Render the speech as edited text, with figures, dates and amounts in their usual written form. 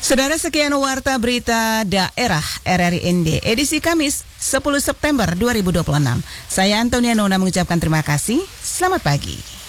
Saudara, sekian warta berita daerah RRI ND edisi Kamis 10 September 2026. Saya Antonia Nona mengucapkan terima kasih. Selamat pagi.